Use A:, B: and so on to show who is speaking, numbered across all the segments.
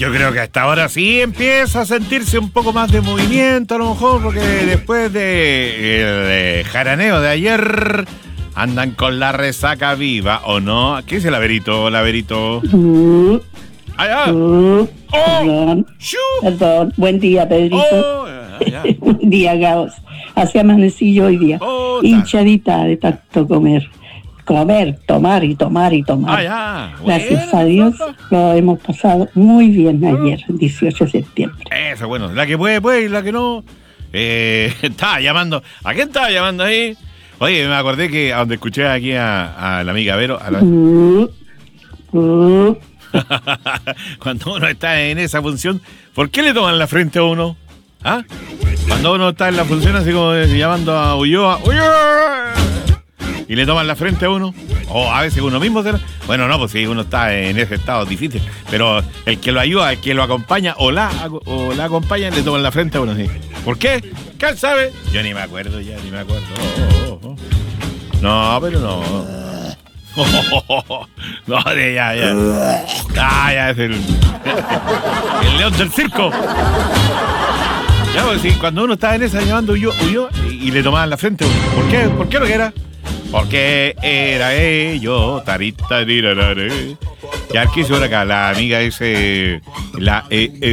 A: Yo creo que hasta ahora sí empieza a sentirse un poco más de movimiento, a lo mejor, porque después de el jaraneo de ayer andan con la resaca viva, ¿o no? ¿Qué dice Laverito? ¡Allá!
B: Perdón. Perdón. Buen día, Pedrito. Buen día, Gaos. Así amanecí yo hoy día. Hinchadita de tanto comer, tomar y tomar. Gracias a Dios lo hemos pasado muy bien ayer, 18 de septiembre.
A: Eso, bueno, la que puede y la que no. Estaba llamando. ¿A quién estaba llamando ahí? Oye, me acordé que a donde escuché aquí a la amiga Vero. Cuando uno está en esa función, ¿por qué le toman la frente a uno? ¿Ah? Cuando uno está en la función así como llamando a Ulloa, y le toman la frente a uno, o a veces uno mismo bueno, no, pues si uno está en ese estado difícil, pero el que lo ayuda, el que lo acompaña o la acompaña, le toman la frente a uno, sí. ¿Por qué? ¿Quién sabe? Yo ni me acuerdo. No, pero no. No, ya. Ya es el león del circo. Ya, pues, sí, cuando uno está en esa llamando huyó y le tomaban la frente. ¿Por qué? ¿Por qué lo que era? Porque era ello, tarita, rirarare. Y aquí se ahora acá, la amiga ese, la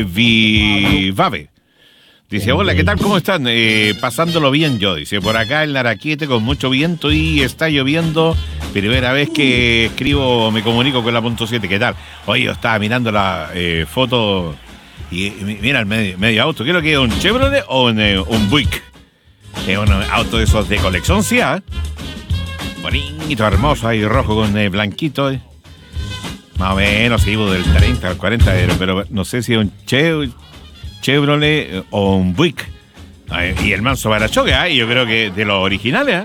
A: Vivave. Dice, hola, ¿qué tal? ¿Cómo están? Pasándolo bien yo, dice, por acá en Laraquiete con mucho viento y está lloviendo. Primera vez que escribo, me comunico con la .7, ¿qué tal? Oye, yo estaba mirando la foto y mira el medio auto. ¿Qué es lo que es? ¿Un Chevrolet o un Buick? Es un auto de esos de colección, sí, ¿eh? Bonito, hermoso, ahí rojo con blanquito. Más o menos, sí, del 30 al 40, pero no sé si es un Chevrolet o un Buick. Y el manso barachoque, yo creo que de los originales,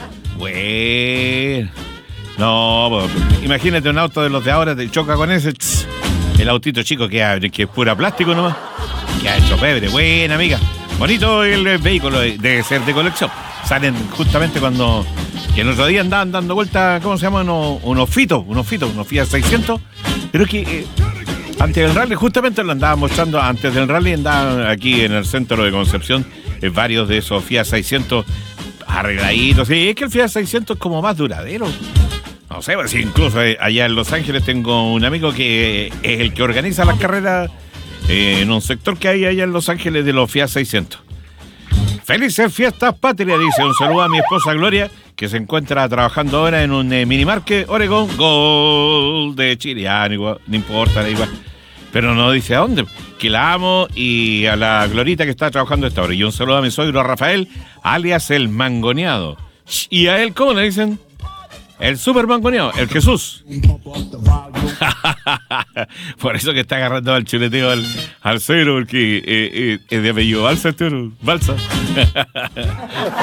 A: Bueno. No, pues, imagínate un auto de los de ahora, te choca con ese, el autito chico que es pura plástico nomás, que ha hecho pebre. Buena, amiga. Bonito el vehículo, debe ser de colección. Salen justamente cuando, que el otro día andaban dando vueltas, ¿cómo se llaman? Unos Fiat 600, pero que antes del rally, justamente lo andaban mostrando, antes del rally andaban aquí en el centro de Concepción, varios de esos Fiat 600 arregladitos. Sí, es que el Fiat 600 es como más duradero. No sé, pues incluso allá en Los Ángeles tengo un amigo que es el que organiza las carreras en un sector que hay allá en Los Ángeles de los Fiat 600. Felices fiestas patria, dice. Un saludo a mi esposa Gloria, que se encuentra trabajando ahora en un minimarket Oregon Gold de Chile. No importa, da igual. Pero no dice a dónde. Que la amo, y a la Glorita que está trabajando a esta hora. Y un saludo a mi suegro Rafael, alias el mangoneado. Y a él, ¿cómo le dicen? El super mangoneado, el Jesús. Por eso que está agarrando al chuleteo al suegro, porque es de apellido Balsa.